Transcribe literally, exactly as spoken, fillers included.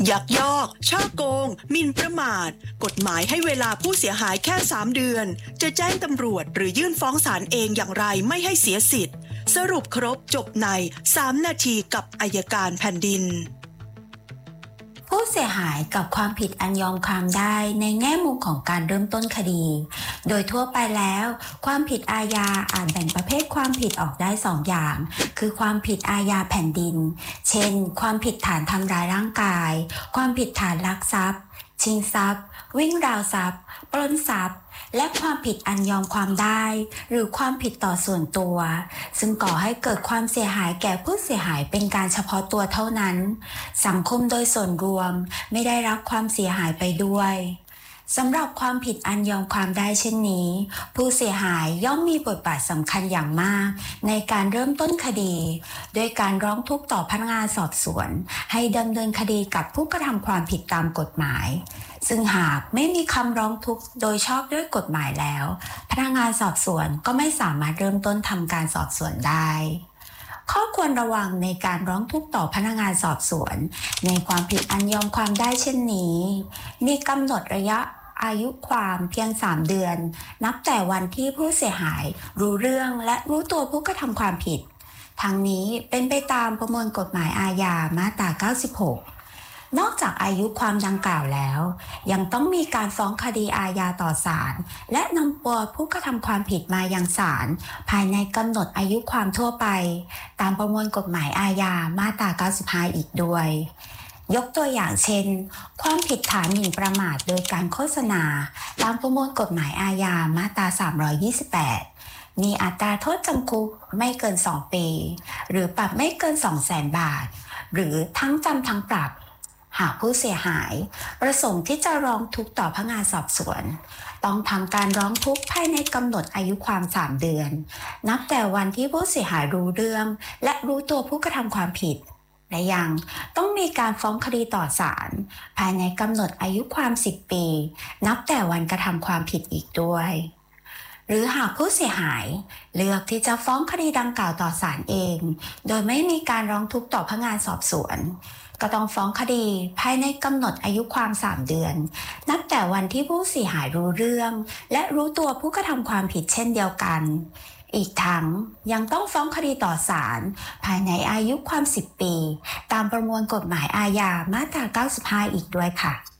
ยักยอกช่อโกงหมิ่นประมาทกฎหมายให้เวลาผู้เสียหายแค่สามเดือนจะแจ้งตำรวจหรือยื่นฟ้องศาลเองอย่างไรไม่ให้เสียสิทธิ์สรุปครบจบในสามนาทีกับอัยการแผ่นดินผู้เสียหายกับความผิดอันยอมความได้ในแง่มุมของการเริ่มต้นคดี โดยทั่วไปแล้วความผิดอาญาอาจแบ่งประเภทความผิดออกได้สองอย่าง คือความผิดอาญาแผ่นดิน เช่น ความผิดฐานทำร้ายร่างกาย ความผิดฐานลักทรัพย์ ชิงทรัพย์ วิ่งราวทรัพย์ ปล้นทรัพย์ และความผิดอันยอมความได้ หรือความผิดต่อส่วนตัว ซึ่งก่อให้เกิดความเสียหายแก่ผู้เสียหายเป็นการเฉพาะตัวเท่านั้น สังคมโดยส่วนรวมไม่ได้รับความเสียหายไปด้วยสำหรับความผิดอันยอมความได้เช่นนี้ผู้เสียหายย่อมมีบทบาทสำคัญอย่างมากในการเริ่มต้นคดีโดยการร้องทุกข์ต่อพนักงานสอบสวนให้ดำเนินคดีกับผู้กระทำความผิดตามกฎหมายซึ่งหากไม่มีคำร้องทุกข์โดยชอบด้วยกฎหมายแล้วพนักงานสอบสวนก็ไม่สามารถเริ่มต้นทำการสอบสวนได้ข้อควรระวังในการร้องทุกข์ต่อพนักงานสอบสวนในความผิดอันยอมความได้เช่นนี้มีกำหนดระยะอายุความเพียงสามเดือนนับแต่วันที่ผู้เสียหายรู้เรื่องและรู้ตัวผู้กระทำความผิดทั้งนี้เป็นไปตามประมวลกฎหมายอาญามาตราเก้าสิบหกนอกจากอายุความดังกล่าวแล้วยังต้องมีการฟ้องคดีอาญาต่อศาลและนำตัวผู้กระทำความผิดมายังศาลภายในกำหนดอายุความทั่วไปตามประมวลกฎหมายอาญามาตราเก้าสิบห้าอีกด้วยยกตัวอย่างเช่นความผิดฐานหมิ่นประมาทโดยการโฆษณาตามประมวลกฎหมายอาญามาตราสามร้อยยี่สิบแปดมีอัตราโทษจำคุกไม่เกินสองปีหรือปรับไม่เกิน สองแสน บาทหรือทั้งจำทั้งปรับหากผู้เสียหายประสงค์ที่จะร้องทุกข์ต่อพนักงานสอบสวนต้องทำการร้องทุกข์ภายในกำหนดอายุความสามเดือนนับแต่วันที่ผู้เสียหายรู้เรื่องและรู้ตัวผู้กระทำความผิดและยังต้องมีการฟ้องคดีต่อศาลภายในกำหนดอายุความสิบปีนับแต่วันกระทำความผิดอีกด้วยหรือหากผู้เสียหายเลือกที่จะฟ้องคดีดังกล่าวต่อศาลเองโดยไม่มีการร้องทุกข์ต่อพนักงานสอบสวนก็ต้องฟ้องคดีภายในกำหนดอายุความสามเดือนนับแต่วันที่ผู้เสียหายรู้เรื่องและรู้ตัวผู้กระทำความผิดเช่นเดียวกันอีกทั้งยังต้องฟ้องคดีต่อศาลภายในอายุความสิบปีตามประมวลกฎหมายอาญามาตราเก้าสิบห้าอีกด้วยค่ะ